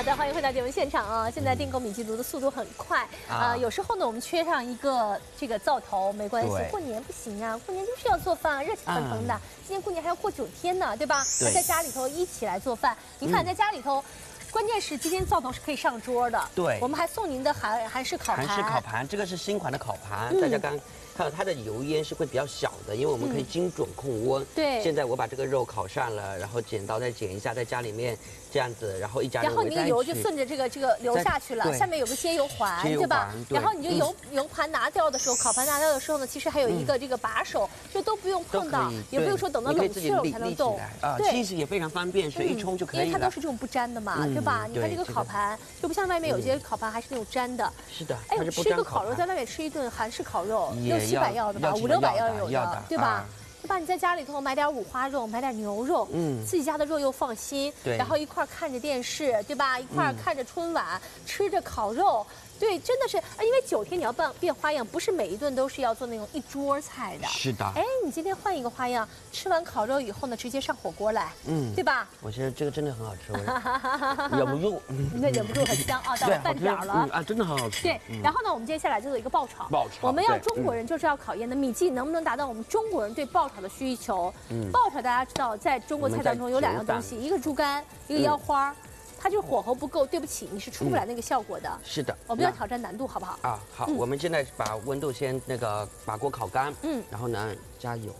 好的，欢迎回到节目现场啊！现在订购米其炉的速度很快有时候呢，我们缺上一个这个灶头没关系，过年不行啊，过年就是要做饭，热气腾腾的。今年过年还要过9天呢，对吧？对。在家里头一起来做饭，你看在家里头。关键是今天灶头是可以上桌的，对，我们还送您的韩式烤盘。 韩式烤盘，这个是新款的烤盘，大家刚看到它的油烟是会比较小的，因为我们可以精准控温。对，现在我把这个肉烤上了，然后剪刀再剪一下，在家里面这样子，然后一家人围在一起， 然后你的油就顺着这个流下去了，下面有个接油环，对吧？然后你就油盘拿掉的时候，烤盘拿掉的时候呢，其实还有一个这个把手，就都不用碰到，也不用说等到冷却了才能动。 对，其实也非常方便，所以一冲就可以了。 因为它都是这种不粘的嘛，对吧？你看这个烤盘就不像外面有些烤盘还是那种粘的。 是的， 哎，吃一个烤肉，在外面吃一顿韩式烤肉，600-700要的吧，500-600要有的，对吧？对吧？你在家里头买点五花肉，买点牛肉，自己家的肉又放心，然后一块看着电视，对吧？一块看着春晚，吃着烤肉。对，真的是，因为9天你要变花样，不是每一顿都是要做那种一桌菜的。 是的。 哎，你今天换一个花样，吃完烤肉以后呢，直接上火锅来，对吧？ 我觉得这个真的很好吃，忍不住。 那忍不住很香啊，到了饭点了真的很好吃。 对，然后呢，我们接下来就做一个爆炒。爆炒。我们要中国人就是要考验的米记能不能达到我们中国人对爆炒的需求。爆炒大家知道，在中国菜当中有2样东西，一个猪肝，一个腰花。它就是火候不够，对不起，你是出不来那个效果的。是的，我们要挑战难度，好不好？ 啊，好，我们现在把温度先把锅烤干，然后呢加油，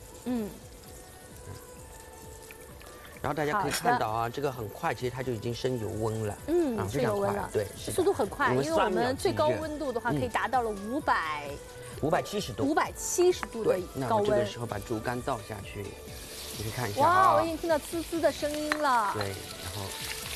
然后大家可以看到啊，这个很快，其实它就已经升油温了， 升油温了， 对， 速度很快，因为我们最高温度的话可以达到了 570度 ，570度的高温。 这个时候把猪肝倒下去，你可以看一下哇，我已经听到滋滋的声音了。 对，然后。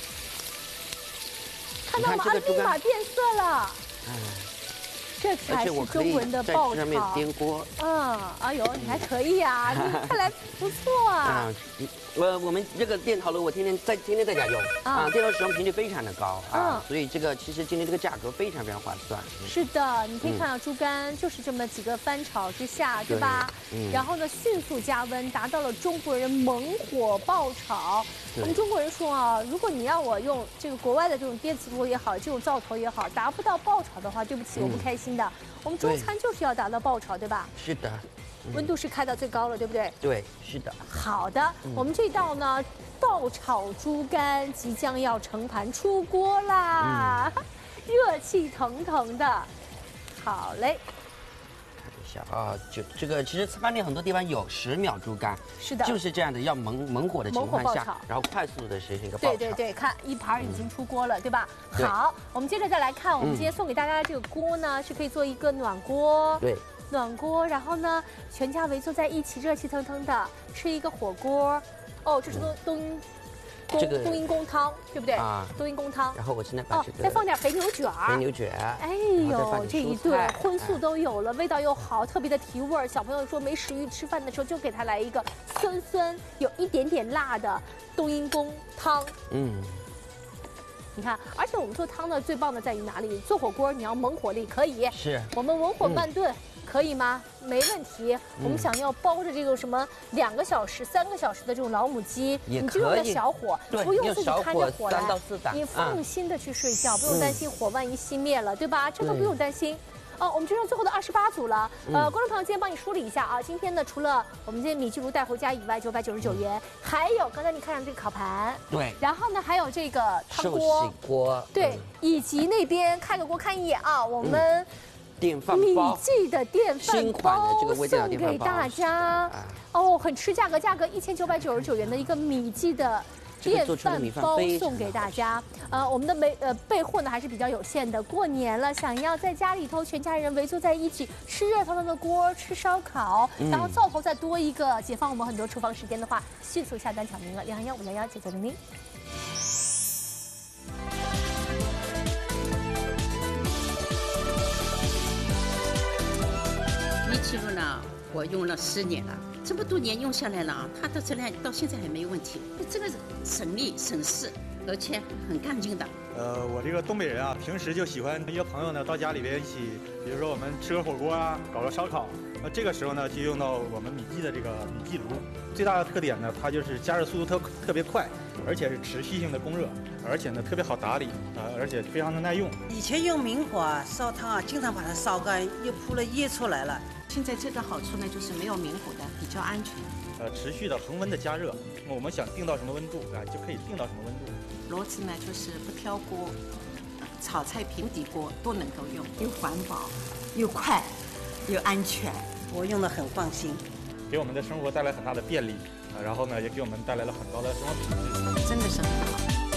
看到吗？立马变色了。这才是中国人的爆炒。 在上面颠锅。 哎呦，你还可以啊，你看来不错啊。 我们这个电陶炉，我天天在家用啊，电陶使用频率非常的高啊，所以这个其实今天这个价格非常划算。 是的，你可以看到猪肝就是这么几个翻炒之下，对吧？然后呢，迅速加温，达到了中国人猛火爆炒。我们中国人说啊，如果你让我用这个国外的这种电磁炉也好，这种灶头也好，达不到爆炒的话，对不起，我不开心的。我们中餐就是要达到爆炒，对吧？ 是的。 温度是开到最高了，对不对？ 对，是的。 好的，我们这道呢，爆炒猪肝即将要盛盘出锅啦，热气腾腾的。好嘞。 看一下啊，就这个其实饭店很多地方有10秒猪肝，是的，就是这样的，要猛火的情况下，然后快速的实现一个爆炒。 对，看一盘已经出锅了，对吧？好，我们接着再来看，我们今天送给大家的这个锅呢，是可以做一个暖锅。对。暖锅，然后呢，全家围坐在一起，热气腾腾的吃一个火锅。哦，这是冬阴功汤，对不对？冬阴功汤。 然后我现在把这个再放点肥牛卷儿。 肥牛卷。 哎呦，这一顿荤素都有了，味道又好，特别的提味儿。小朋友说没食欲吃饭的时候，就给他来一个酸有一点点辣的冬阴功汤。你看，而且我们做汤呢，最棒的在于哪里？做火锅你要猛火力可以，是我们文火慢炖。可以吗？没问题。我们想要包着这个什么2个小时、3个小时的这种老母鸡，你就用个小火，不用自己看着火来，你放心的去睡觉，不用担心火万一熄灭了，对吧？这都不用担心。我们这上最后的28组了。观众朋友，今天帮你梳理一下啊。今天呢，除了我们今天米记炉带回家以外，999元，还有刚才你看上这个烤盘，对，然后呢还有这个汤锅、 寿喜锅， 对，以及那边开个锅看一眼啊，我们。 米记的电饭煲送给大家哦，很吃价格，1999元的一个米记的电饭煲送给大家。我们的备货呢还是比较有限的。过年了，想要在家里头全家人围坐在一起吃热腾腾的锅，吃烧烤，然后灶头再多一个，解放我们很多厨房时间的话，迅速下单抢名额，0215119900。 米其炉呢，我用了10年了，这么多年用下来了，它的质量到现在还没有问题。这个省力省事，而且很干净的。 我这个东北人啊，平时就喜欢约朋友呢到家里边一起，比如说我们吃个火锅啊，搞个烧烤， 这个时候呢，就用到我们米记的这个米记炉。最大的特点呢，它就是加热速度特别快，而且是持续性的供热，而且呢特别好打理而且非常的耐用。 以前用明火烧汤经常把它烧干，又扑了液出来了。 现在这个好处呢，就是没有明火的，比较安全。 持续的恒温的加热，我们想定到什么温度就可以定到什么温度。 骡子呢，就是不挑锅，炒菜平底锅都能够用，又环保，又快，又安全。 我用得很放心， 给我们的生活带来很大的便利然后呢，也给我们带来了很高的生活品质， 真的是很好。